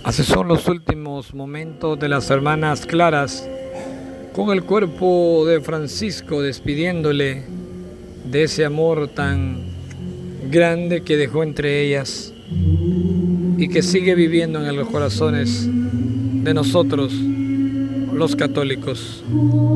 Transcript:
Así son los últimos momentos de las hermanas Claras, con el cuerpo de Francisco despidiéndole de ese amor tan grande que dejó entre ellas y que sigue viviendo en los corazones de nosotros, los católicos.